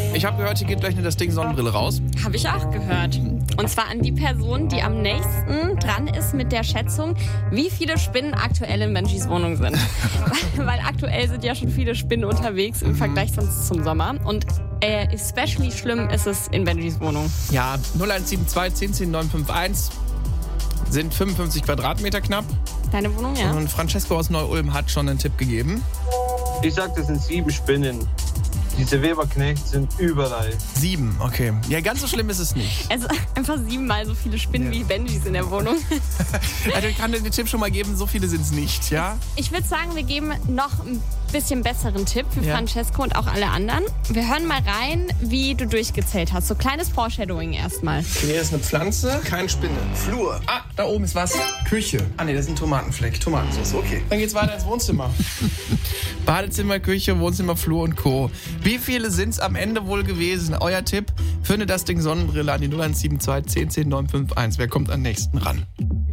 Ich habe gehört, hier geht gleich das Ding Sonnenbrille raus. Habe ich auch gehört. Und zwar an die Person, die am nächsten dran ist mit der Schätzung, wie viele Spinnen aktuell in Benjis Wohnung sind. Weil aktuell sind ja schon viele Spinnen unterwegs im Vergleich sonst zum Sommer. Und especially schlimm ist es in Benjis Wohnung. Ja, 0172 10 10 951 sind 55 Quadratmeter knapp. Deine Wohnung, ja? Und Francesco aus Neu-Ulm hat schon einen Tipp gegeben. Ich sag, das sind 7 Spinnen. Diese Weberknecht sind überall. 7, okay. Ja, ganz so schlimm ist es nicht. Also einfach 7-mal so viele Spinnen wie Benjis in der Wohnung. Also ich kann dir den Tipp schon mal geben, so viele sind es nicht, ja? Ich würde sagen, wir geben noch ein bisschen besseren Tipp für Francesco und auch alle anderen. Wir hören mal rein, wie du durchgezählt hast. So kleines Foreshadowing erstmal. Hier ist eine Pflanze, keine Spinne. Flur. Ah, da oben ist was. Küche. Ah ne, das ist ein Tomatenfleck. Tomatensauce, okay. Dann geht's weiter ins Wohnzimmer. Badezimmer, Küche, Wohnzimmer, Flur und Co. Wie viele sind's am Ende wohl gewesen? Euer Tipp für eine Das Ding Sonnenbrille an die 0172 10 10 951. Wer kommt am nächsten ran?